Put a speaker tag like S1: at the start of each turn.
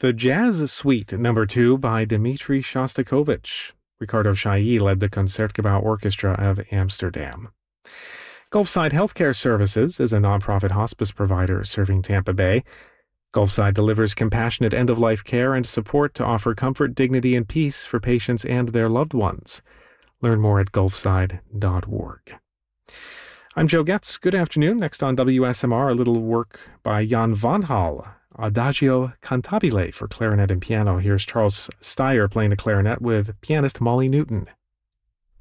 S1: The Jazz Suite No. 2 by Dmitri Shostakovich. Ricardo Chailly led the Concertgebouw Orchestra of Amsterdam. Gulfside Healthcare Services is a nonprofit hospice provider serving Tampa Bay. Gulfside delivers compassionate end-of-life care and support to offer comfort, dignity, and peace for patients and their loved ones. Learn more at gulfside.org. I'm Joe Getz. Good afternoon. Next on WSMR, a little work by Jan van Hal, Adagio Cantabile for clarinet and piano. Here's Charles Steyer playing the clarinet with pianist Molly Newton.